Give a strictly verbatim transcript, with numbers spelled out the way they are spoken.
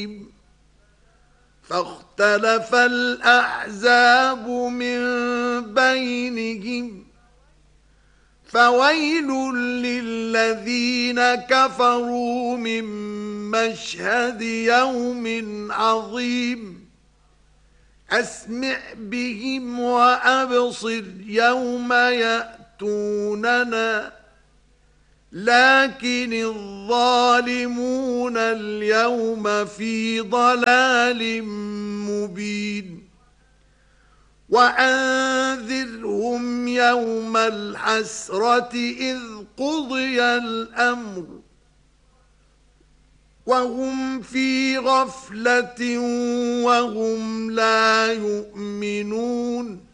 الرجيم فاختلف الأحزاب من بينهم فويل للذين كفروا من مشهد يوم عظيم أسمع بهم وأبصر يوم يأتوننا لكن الظالمون اليوم في ضلال مبين وأنذرهم يوم الحسرة إذ قضي الأمر وهم في غفلة وهم لا يؤمنون